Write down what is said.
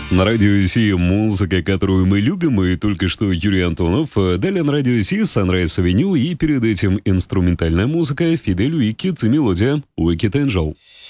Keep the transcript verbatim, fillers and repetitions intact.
На радио Си музыка, которую мы любим, и только что Юрий Антонов. Далее на радио Си Sunrise Avenue, и перед этим инструментальная музыка Фидель Уикет и мелодия Wicked Angel.